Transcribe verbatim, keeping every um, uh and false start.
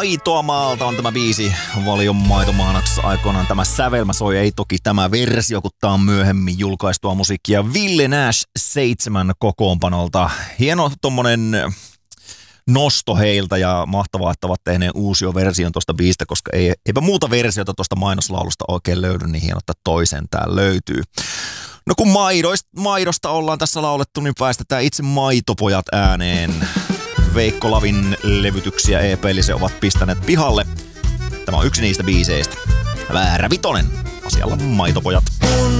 Maitoa maalta on tämä biisi Valion maitomaanaksessa aikoinaan. Tämä sävelmä soi, ei toki tämä versio, kun tää on myöhemmin julkaistua musiikkia Ville Nash seitsemän kokoonpanolta. Hieno tommonen nosto heiltä ja mahtavaa, että ovat tehneet uusia version tosta biisistä, koska ei, eipä muuta versiota tosta mainoslaulusta oikein löydy, niin hieno, että toisen tää löytyy. No kun maidoista, maidosta ollaan tässä laulettu, niin päästetään itse maitopojat ääneen. Veikko Lavin levytyksiä E P-lise ovat pistäneet pihalle. Tämä on yksi niistä biiseistä. Väärä vitonen. Asialla maitopojat.